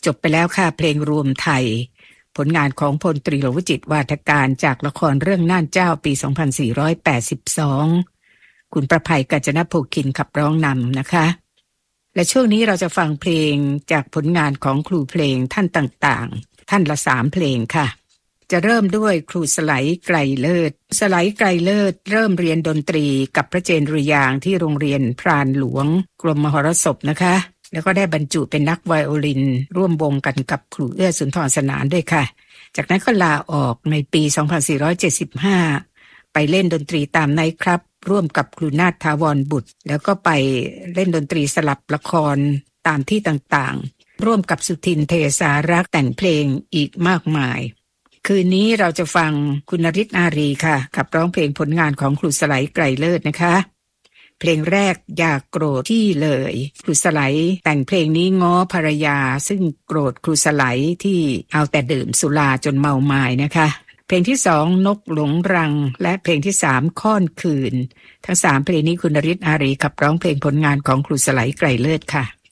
จบไปแล้วค่ะเพลงรวมไทยผลงานของพลตรีหลวงวิจิตรวาทการจากละครเรื่องน่านเจ้าปี 2482 คุณประภัยกัญจนโภคินขับร้องนำนะคะและช่วงนี้เราจะฟังเพลงจากผลงานของครูเพลงท่านต่างๆท่านละ3เพลงค่ะจะเริ่มด้วยครูสไลไกรเลิศสไลไกรเลิศเริ่มเรียนดนตรีกับพระเจนริยางค์ที่โรงเรียนพรานหลวงกรมมหรสพนะคะแล้วก็ได้บรรจุเป็นนักไวโอลินร่วมวงกันกับครูเอื้อสุนทรสนานด้วยค่ะจากนั้นก็ลาออกในปี 2475 ไปเล่นดนตรีตามไนท์คลับร่วมกับครูนาถถาวรบุตรแล้วก็ไปเล่นดนตรีสลับละครตามที่ต่างๆร่วมกับสุทินเทสารักษ์แต่งเพลงอีกมากมายคืนนี้เราจะฟังคุณนฤทธิ์อารีค่ะขับร้องเพลงผลงานของครูสไลไกรเลิศนะคะเพลงแรกอย่าโกรธที่เลยครูสไลแต่งเพลงนี้ง้อภรรยาซึ่งโกรธครูสไลที่เอาแต่ดื่มสุราจนเมามายนะคะเพลงที่2นกหลงรังและเพลงที่3ค่อนคืนทั้ง3เพลงนี้คุณนฤทธิ์อารีขับร้องเพลงผลงานของครูสไลไกรเลิศค่ะ